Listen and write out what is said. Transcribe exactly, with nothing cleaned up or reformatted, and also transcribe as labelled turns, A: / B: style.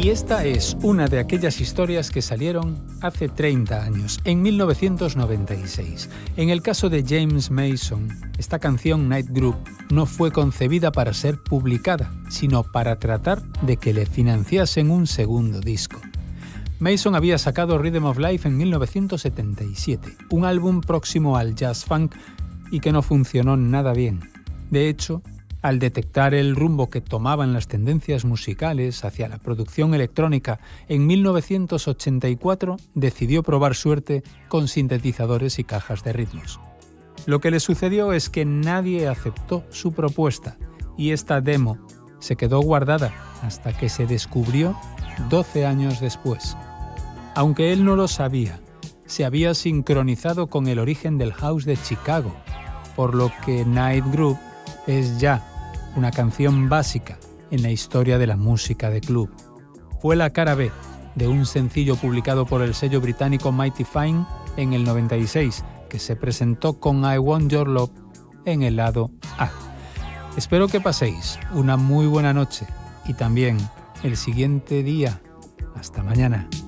A: Y esta es una de aquellas historias que salieron hace treinta años, en mil novecientos noventa y seis. En el caso de James Mason, esta canción Night Group no fue concebida para ser publicada, sino para tratar de que le financiasen un segundo disco. Mason había sacado Rhythm of Life en mil novecientos setenta y siete, un álbum próximo al jazz funk y que no funcionó nada bien. De hecho, al detectar el rumbo que tomaban las tendencias musicales hacia la producción electrónica, en mil novecientos ochenta y cuatro decidió probar suerte con sintetizadores y cajas de ritmos. Lo que le sucedió es que nadie aceptó su propuesta y esta demo se quedó guardada hasta que se descubrió doce años después. Aunque él no lo sabía, se había sincronizado con el origen del house de Chicago, por lo que Night Group es ya una canción básica en la historia de la música de club. Fue la cara B de un sencillo publicado por el sello británico Mighty Fine en el noventa y seis, que se presentó con I Want Your Love en el lado A. Espero que paséis una muy buena noche y también el siguiente día. Hasta mañana.